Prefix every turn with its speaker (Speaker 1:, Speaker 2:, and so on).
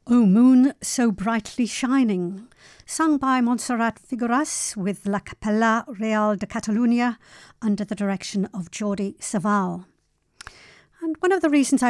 Speaker 1: O Moon So Brightly Shining, sung by Montserrat Figueras with La Capella Real de Catalunya under the direction of Jordi Savall. And one of the reasons I